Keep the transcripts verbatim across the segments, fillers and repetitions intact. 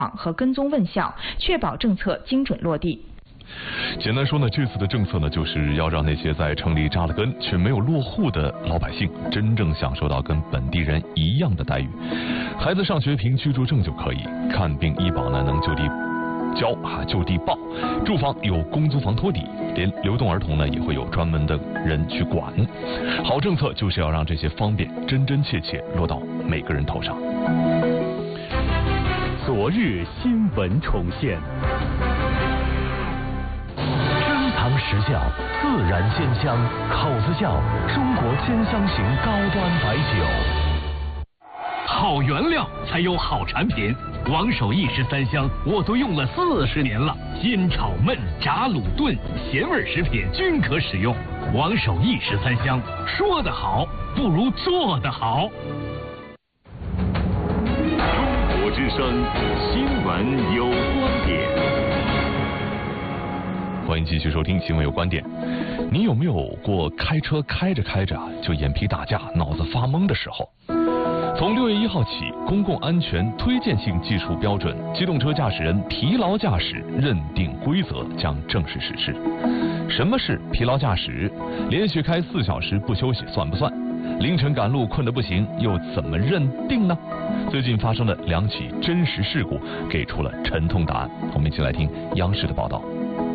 和跟踪问效，确保政策精准落地。 简单说呢，这次的政策呢，就是要让那些在城里扎了根却没有落户的老百姓，真正享受到跟本地人一样的待遇。孩子上学凭居住证就可以，看病医保呢能就地交啊就地报，住房有公租房托底，连流动儿童呢也会有专门的人去管。好政策就是要让这些方便真真切切落到每个人头上。 昨日新闻重现。珍藏实窖，自然鲜香，口子窖，中国鲜香型高端白酒。好原料才有好产品，王守义十三香我都用了四十年了，煎炒焖炸卤炖咸味食品均可使用。王守义十三香，说得好不如做得好。 中国之声新闻有观点。 欢迎继续收听新闻有观点。你有没有过开车开着开着就眼皮打架、脑子发懵的时候？从六月一号起，公共安全推荐性技术标准机动车驾驶人疲劳驾驶认定规则将正式实施。什么是疲劳驾驶？连续开四小时不休息算不算？凌晨赶路困得不行，又怎么认定呢？最近发生的两起真实事故给出了沉痛答案。我们一起来听央视的报道。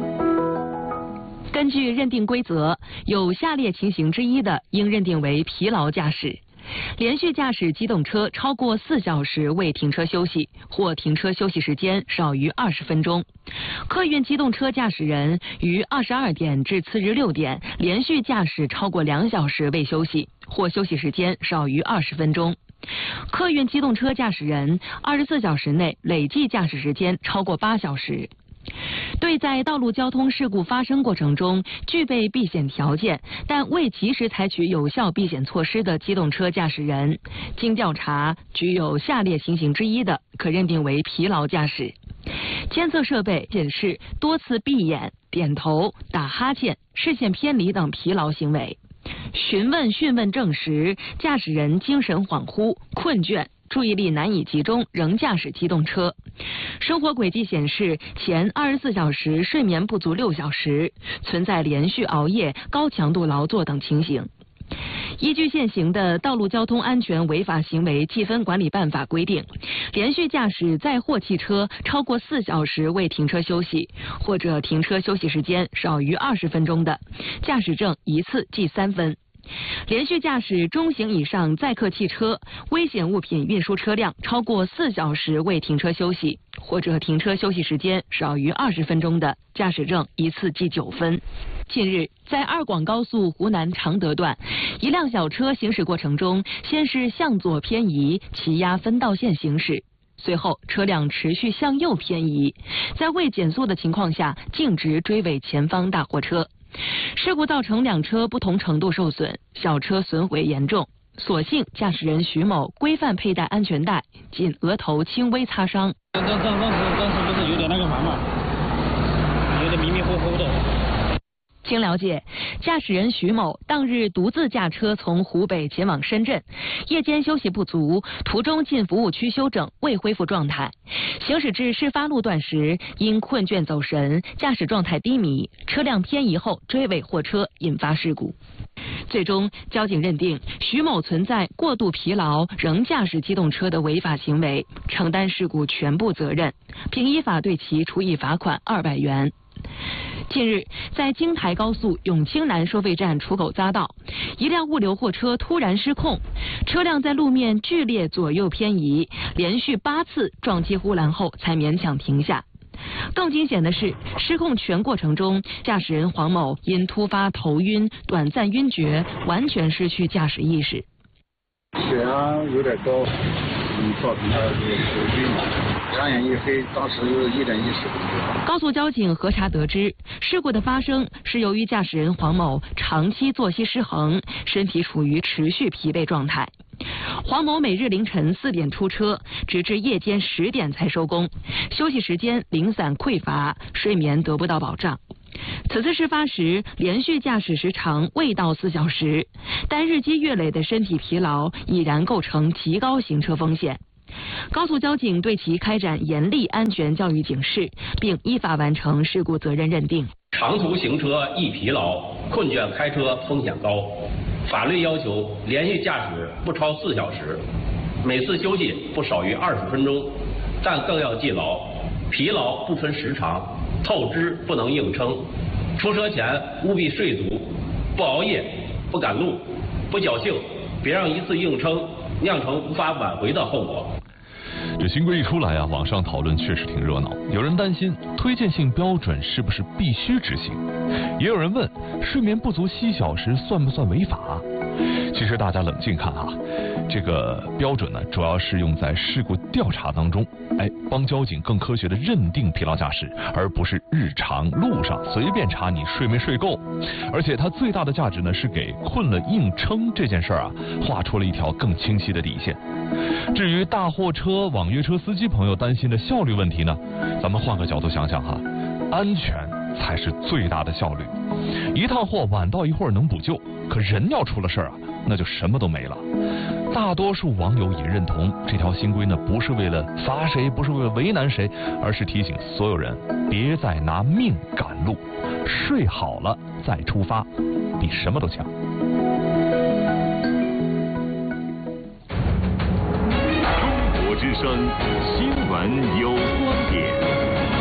根据认定规则，有下列情形之一的，应认定为疲劳驾驶：连续驾驶机动车超过四小时未停车休息，或停车休息时间少于二十分钟；客运机动车驾驶人于二十二点至次日六点连续驾驶超过两小时未休息，或休息时间少于二十分钟；客运机动车驾驶人二十四小时内累计驾驶时间超过八小时。对在道路交通事故发生过程中具备避险条件但未及时采取有效避险措施的机动车驾驶人，经调查具有下列情形之一的，可认定为疲劳驾驶：监测设备显示多次闭眼、点头、打哈欠、视线偏离等疲劳行为；询问讯问证实驾驶人精神恍惚、困倦、注意力难以集中仍驾驶机动车；生活轨迹显示前二十四小时睡眠不足六小时，存在连续熬夜、高强度劳作等情形。依据现行的《道路交通安全违法行为记分管理办法》规定，连续驾驶载货汽车超过四小时未停车休息，或者停车休息时间少于二十分钟的，驾驶证一次记三分。连续驾驶中型以上载客汽车、危险物品运输车辆超过四小时未停车休息，或者停车休息时间少于二十分钟的，驾驶证一次记九分。近日，在二广高速湖南常德段，一辆小车行驶过程中，先是向左偏移，骑压分道线行驶。随后，车辆持续向右偏移，在未减速的情况下，径直追尾前方大货车。事故造成两车不同程度受损，小车损毁严重。所幸驾驶人徐某规范佩戴安全带，仅额头轻微擦伤。 当当当时当时不是有点那个嘛嘛，有点迷迷糊糊的。 经了解，驾驶人徐某当日独自驾车从湖北前往深圳，夜间休息不足，途中进服务区休整，未恢复状态。行驶至事发路段时，因困倦走神，驾驶状态低迷，车辆偏移后追尾货车，引发事故。最终，交警认定徐某存在过度疲劳仍驾驶机动车的违法行为，承担事故全部责任，并依法对其处以罚款二百元。近日，在京台高速永清南收费站出口匝道，一辆物流货车突然失控，车辆在路面剧烈左右偏移，连续八次撞击护栏后才勉强停下。更惊险的是，失控全过程中，驾驶人黄某因突发头晕、短暂晕厥，完全失去驾驶意识。 血压有点高，嗯，造成他这个晕了，两眼一黑，当时一点意识都没有。 高速交警核查得知，事故的发生是由于驾驶人黄某长期作息失衡，身体处于持续疲惫状态。黄某每日凌晨四点出车，直至夜间十点才收工，休息时间零散匮乏，睡眠得不到保障。此次事发时，连续驾驶时长未到四小时，但日积月累的身体疲劳已然构成极高行车风险。 高速交警对其开展严厉安全教育警示，并依法完成事故责任认定。 长途行车易疲劳，困倦开车风险高。法律要求连续驾驶不超四小时，每次休息不少于二十分钟，但更要记牢：疲劳不分时长，透支不能硬撑。出车前务必睡足，不熬夜，不赶路，不侥幸，别让一次硬撑酿成无法挽回的后果。 这新规一出来啊，网上讨论确实挺热闹。有人担心推荐性标准是不是必须执行，也有人问睡眠不足七小时算不算违法？其实大家冷静看啊，这个标准呢，主要是用在事故调查当中，哎，帮交警更科学的认定疲劳驾驶，而不是日常路上随便查你睡没睡够。而且它最大的价值呢，是给困了硬撑这件事儿啊，画出了一条更清晰的底线。至于大货车、网约车司机朋友担心的效率问题呢，咱们换个角度想想哈，安全才是最大的效率。一趟货晚到一会儿能补救，可人要出了事儿啊，那就什么都没了。大多数网友也认同这条新规呢，不是为了罚谁，不是为了为难谁，而是提醒所有人别再拿命赶路，睡好了再出发，比什么都强。 中国之声新闻有观点。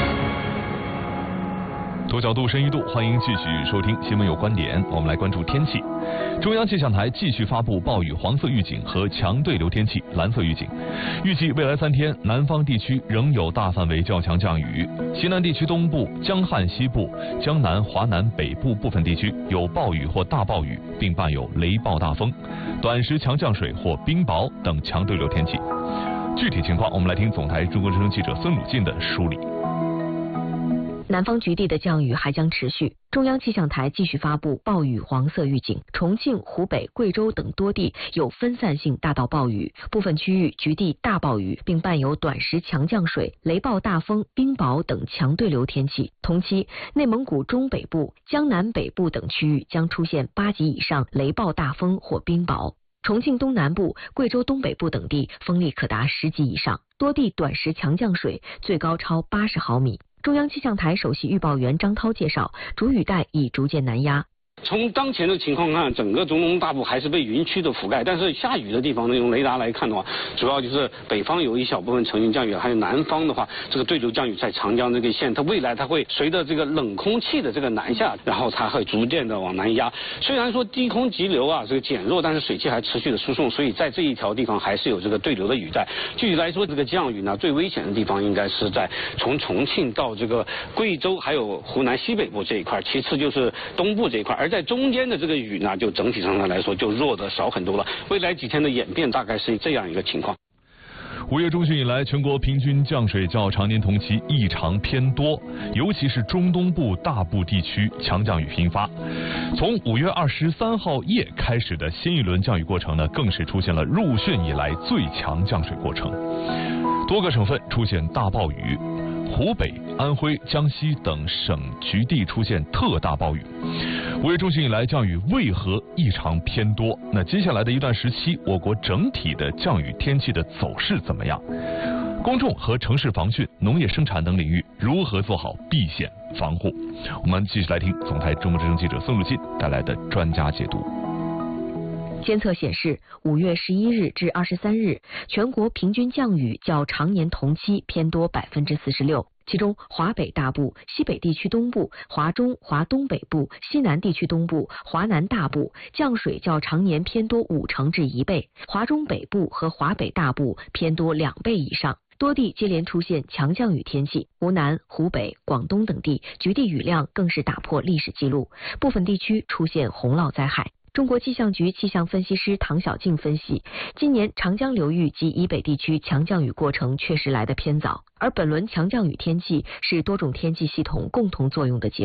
多角度、深一度，欢迎继续收听新闻有观点。我们来关注天气。中央气象台继续发布暴雨黄色预警和强对流天气蓝色预警，预计未来三天南方地区仍有大范围较强降雨，西南地区东部、江汉西部、江南、华南北部部分地区有暴雨或大暴雨，并伴有雷暴大风、短时强降水或冰雹等强对流天气。具体情况，我们来听总台中国之声记者孙鲁进的梳理。 南方局地的降雨还将持续，中央气象台继续发布暴雨黄色预警，重庆、湖北、贵州等多地有分散性大到暴雨，部分区域局地大暴雨，并伴有短时强降水、雷暴大风、冰雹等强对流天气。同期，内蒙古中北部、江南北部等区域将出现八级以上雷暴大风或冰雹。重庆东南部、贵州东北部等地风力可达十级以上，多地短时强降水，最高超八十毫米。中央气象台首席预报员张涛介绍，主雨带已逐渐南压。 从当前的情况看，整个中东大部还是被云区的覆盖，但是下雨的地方呢，用雷达来看的话，主要就是北方有一小部分呈现降雨，还有南方的话，这个对流降雨在长江这个线，它未来它会随着这个冷空气的这个南下，然后它会逐渐的往南压。虽然说低空急流啊这个减弱，但是水汽还持续的输送，所以在这一条地方还是有这个对流的雨带。具体来说，这个降雨呢，最危险的地方应该是在从重庆到这个贵州还有湖南西北部这一块，其次就是东部这一块，而在中间的这个雨呢，就整体上来说就弱的少很多了。未来几天的演变大概是这样一个情况。 五月中旬以来，全国平均降水较常年同期异常偏多，尤其是中东部大部地区强降雨频发。从五月二十三号夜开始的新一轮降雨过程呢，更是出现了入汛以来最强降水过程，多个省份出现大暴雨。湖北、安徽、江西等省局地出现特大暴雨。五月中旬以来，降雨为何异常偏多？那接下来的一段时期，我国整体的降雨天气的走势怎么样？公众和城市防汛、农业生产等领域如何做好避险防护？我们继续来听总台中国之声记者孙鲁进带来的专家解读。 监测显示，五月十一日至二十三日，全国平均降雨较常年同期偏多百分之四十六。其中，华北大部、西北地区东部、华中、华东北部、西南地区东部、华南大部降水较常年偏多五成至一倍，华中北部和华北大部偏多两倍以上。多地接连出现强降雨天气，湖南、湖北、广东等地局地雨量更是打破历史记录，部分地区出现洪涝灾害。中国气象局气象分析师唐小静分析，今年长江流域及以北地区强降雨过程确实来得偏早，而本轮强降雨天气是多种天气系统共同作用的结果。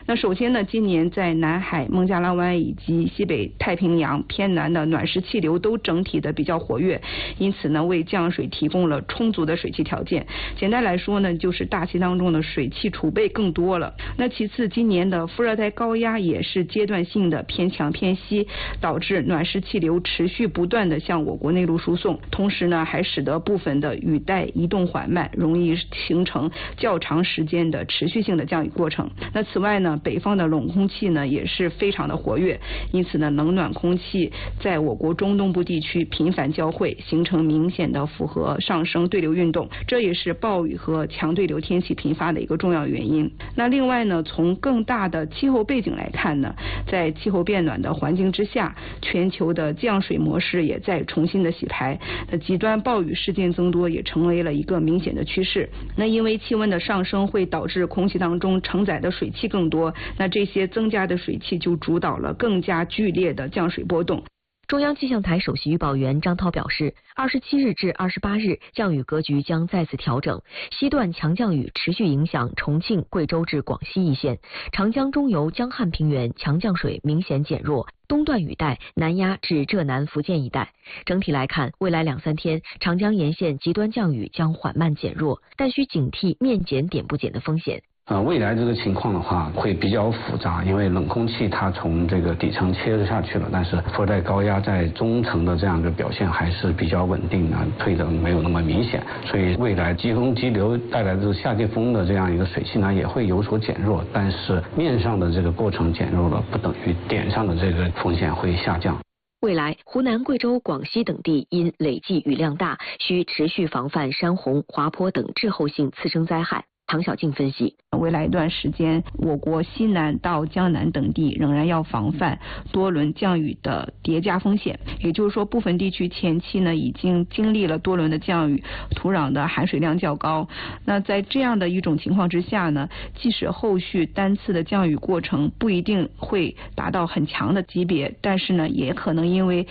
那首先呢，今年在南海、孟加拉湾以及西北太平洋偏南的暖湿气流都整体的比较活跃，因此呢，为降水提供了充足的水汽条件。简单来说呢，就是大气当中的水汽储备更多了。那其次，今年的副热带高压也是阶段性的偏强偏西，导致暖湿气流持续不断的向我国内陆输送，同时呢，还使得部分的雨带移动缓慢，容易形成较长时间的持续性的降雨过程。那此外呢，北方的冷空气呢也是非常的活跃，因此呢，冷暖空气在我国中东部地区频繁交汇，形成明显的复合上升对流运动，这也是暴雨和强对流天气频发的一个重要原因。那另外呢，从更大的气候背景来看呢，在气候变暖的环境之下，全球的降水模式也在重新的洗牌，那极端暴雨事件增多也成为了一个明显的趋势。那因为气温的上升会导致空气当中承载的水汽更多，那这些增加的水汽就主导了更加剧烈的降水波动。 中央气象台首席预报员张涛表示，二十七日至二十八日降雨格局将再次调整，西段强降雨持续影响重庆、贵州至广西一线，长江中游、江汉平原强降水明显减弱，东段雨带南压至浙南福建一带。整体来看，未来两三天长江沿线极端降雨将缓慢减弱，但需警惕面减点不减的风险。 呃，未来这个情况的话会比较复杂，因为冷空气它从这个底层切下去了，但是副热带高压在中层的这样一个表现还是比较稳定的，退的没有那么明显，所以未来季风激流带来的这个夏季风的这样一个水汽呢也会有所减弱，但是面上的这个过程减弱了，不等于点上的这个风险会下降。 未来，湖南、贵州、广西等地因累计雨量大，需持续防范山洪、滑坡等滞后性次生灾害。唐小静分析， 未来一段时间，我国西南到江南等地仍然要防范多轮降雨的叠加风险。也就是说，部分地区前期呢已经经历了多轮的降雨，土壤的含水量较高。那在这样的一种情况之下呢，即使后续单次的降雨过程不一定会达到很强的级别，但是呢，也可能因为